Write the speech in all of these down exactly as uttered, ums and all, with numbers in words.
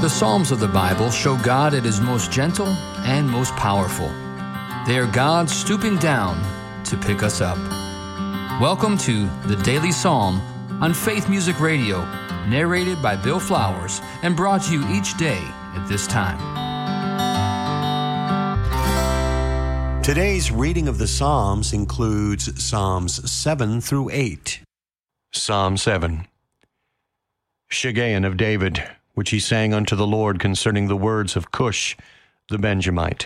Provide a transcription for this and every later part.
The Psalms of the Bible show God at His most gentle and most powerful. They are God stooping down to pick us up. Welcome to the Daily Psalm on Faith Music Radio, narrated by Bill Flowers and brought to you each day at this time. Today's reading of the Psalms includes Psalms seven through eight. Psalm seven. Shiggaion of David, which he sang unto the Lord concerning the words of Cush the Benjamite.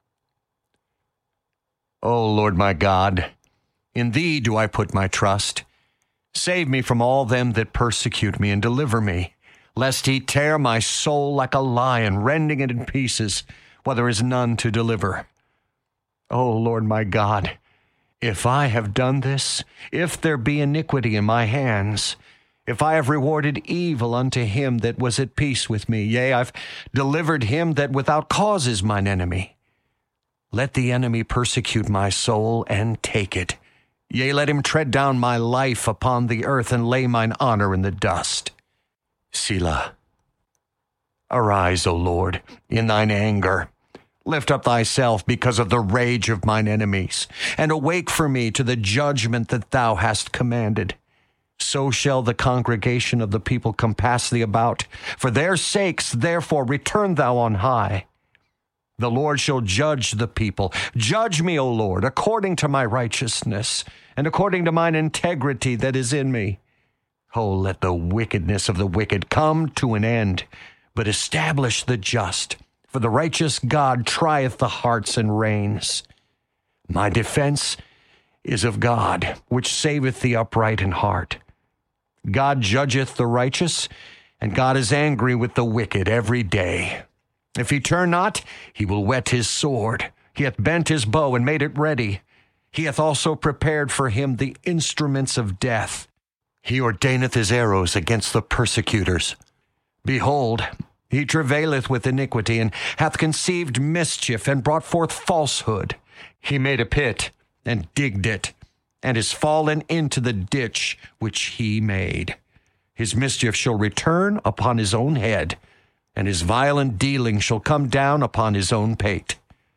O Lord my God, in thee do I put my trust. Save me from all them that persecute me, and deliver me, lest he tear my soul like a lion, rending it in pieces, while there is none to deliver. O Lord my God, if I have done this, if there be iniquity in my hands, if I have rewarded evil unto him that was at peace with me, yea, I've delivered him that without cause is mine enemy. Let the enemy persecute my soul and take it. Yea, let him tread down my life upon the earth and lay mine honor in the dust. Selah. Arise, O Lord, in thine anger. Lift up thyself because of the rage of mine enemies, and awake for me to the judgment that thou hast commanded. So shall the congregation of the people compass thee about. For their sakes, therefore, return thou on high. The Lord shall judge the people. Judge me, O Lord, according to my righteousness, and according to mine integrity that is in me. Oh, let the wickedness of the wicked come to an end, but establish the just. For the righteous God trieth the hearts and reins. My defense is of God, which saveth the upright in heart. God judgeth the righteous, and God is angry with the wicked every day. If he turn not, he will whet his sword. He hath bent his bow and made it ready. He hath also prepared for him the instruments of death. He ordaineth his arrows against the persecutors. Behold, he travaileth with iniquity, and hath conceived mischief, and brought forth falsehood. He made a pit, and digged it, and is fallen into the ditch which he made. His mischief shall return upon his own head, and his violent dealing shall come down upon his own pate.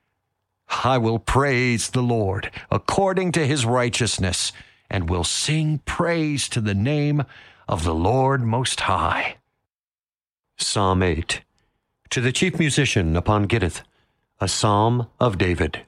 I will praise the Lord according to his righteousness, and will sing praise to the name of the Lord Most High. Psalm eight. To the chief musician upon Gittith, a psalm of David.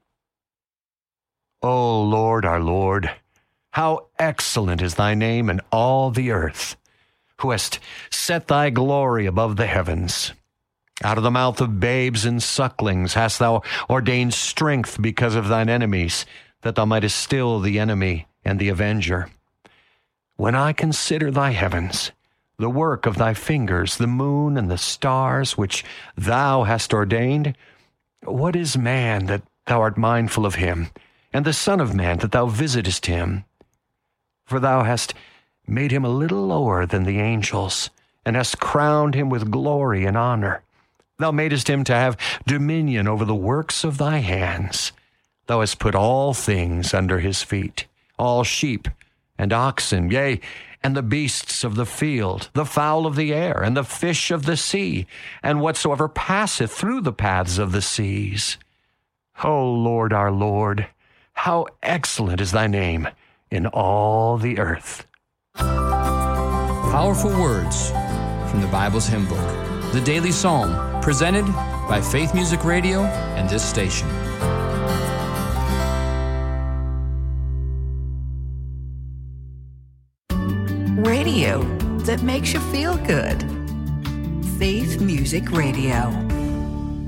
O Lord, our Lord, how excellent is thy name in all the earth, who hast set thy glory above the heavens. Out of the mouth of babes and sucklings hast thou ordained strength because of thine enemies, that thou mightest still the enemy and the avenger. When I consider thy heavens, the work of thy fingers, the moon and the stars which thou hast ordained, what is man that thou art mindful of him, and the Son of Man that thou visitest him? For thou hast made him a little lower than the angels, and hast crowned him with glory and honor. Thou madest him to have dominion over the works of thy hands. Thou hast put all things under his feet, all sheep and oxen, yea, and the beasts of the field, the fowl of the air, and the fish of the sea, and whatsoever passeth through the paths of the seas. O Lord, our Lord, how excellent is thy name in all the earth. Powerful words from the Bible's hymn book, the Daily Psalm, presented by Faith Music Radio and this station. Radio that makes you feel good. Faith Music Radio.